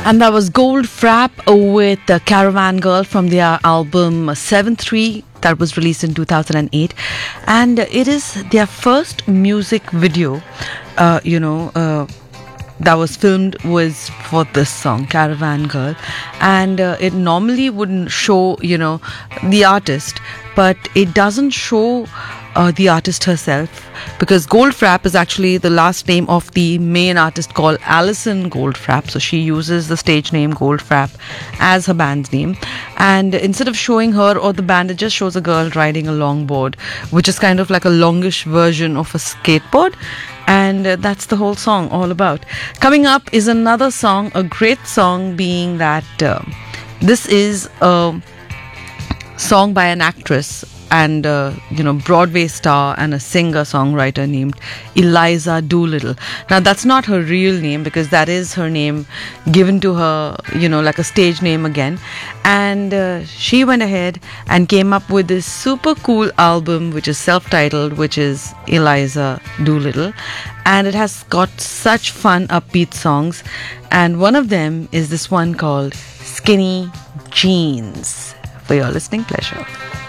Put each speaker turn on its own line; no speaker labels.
And that was Gold Frapp with Caravan Girl from their album 7-3 that was released in 2008. And it is their first music video, that was filmed was for this song, Caravan Girl. And it normally wouldn't show, the artist, but it doesn't show the artist herself, because Goldfrapp is actually the last name of the main artist called Alison Goldfrapp. So she uses the stage name Goldfrapp as her band's name. And instead of showing her or the band, it just shows a girl riding a longboard, which is kind of like a longish version of a skateboard. And that's the whole song all about. Coming up is another song, a great song, being that this is a song by an actress and Broadway star and a singer-songwriter named Eliza Doolittle. Now that's not her real name, because that is her name given to her, like a stage name again. And she went ahead and came up with this super cool album, which is self-titled, which is Eliza Doolittle. And it has got such fun, upbeat songs. And one of them is this one called Skinny Jeans, for your listening pleasure.